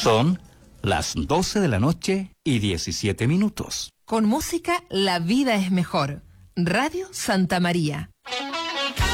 Son las 12 de la noche y 17 minutos. Con música, la vida es mejor. Radio Santa María.